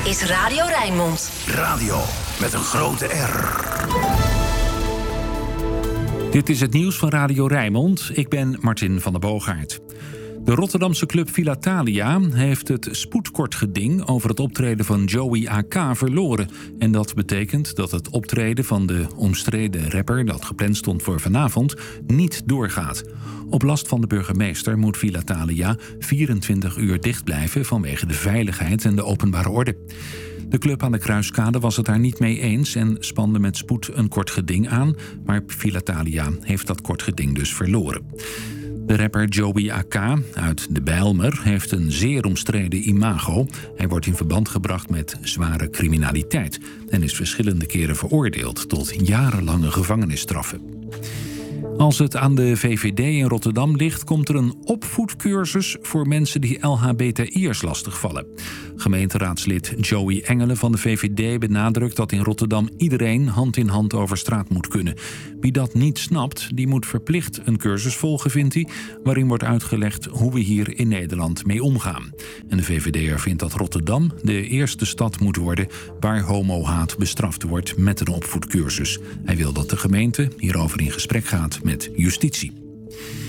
is Radio Rijnmond. Radio met een grote R. Dit is het nieuws van Radio Rijnmond. Ik ben Martin van der Boogaard. De Rotterdamse club Philathalia heeft het spoedkortgeding over het optreden van Joey AK verloren. En dat betekent dat het optreden van de omstreden rapper, dat gepland stond voor vanavond, niet doorgaat. Op last van de burgemeester moet Philathalia 24 uur dicht blijven vanwege de veiligheid en de openbare orde. De club aan de Kruiskade was het daar niet mee eens en spande met spoed een kort geding aan, maar Philathalia heeft dat kort geding dus verloren. De rapper Joey AK uit de Bijlmer heeft een zeer omstreden imago. Hij wordt in verband gebracht met zware criminaliteit en is verschillende keren veroordeeld tot jarenlange gevangenisstraffen. Als het aan de VVD in Rotterdam ligt, komt er een opvoedcursus voor mensen die LHBTI'ers lastigvallen. Gemeenteraadslid Joey Engelen van de VVD benadrukt dat in Rotterdam iedereen hand in hand over straat moet kunnen. Wie dat niet snapt, die moet verplicht een cursus volgen, vindt hij, waarin wordt uitgelegd hoe we hier in Nederland mee omgaan. En de VVD'er vindt dat Rotterdam de eerste stad moet worden waar homohaat bestraft wordt met een opvoedcursus. Hij wil dat de gemeente hierover in gesprek gaat met justitie.